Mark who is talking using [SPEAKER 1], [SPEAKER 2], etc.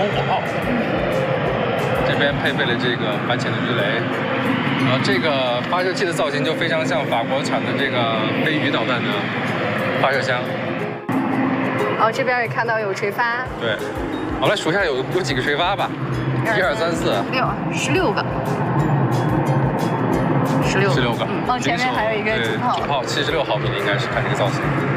[SPEAKER 1] 空火炮。这边配备了这个反潜的鱼雷，这个发射器的造型就非常像法国产的这个飞鱼导弹的发射箱。
[SPEAKER 2] 哦，这边也看到有垂发。
[SPEAKER 1] 对，我来数一下有几个垂发吧。1、2、3、4、
[SPEAKER 2] 6，16个。16个。
[SPEAKER 1] 16个。
[SPEAKER 2] 前面还有一个主炮。
[SPEAKER 1] 主炮76毫米的应该是看这个造型。